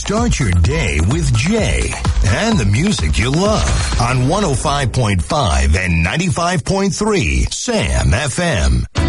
Start your day with Jay and the music you love on 105.5 and 95.3 Sam FM.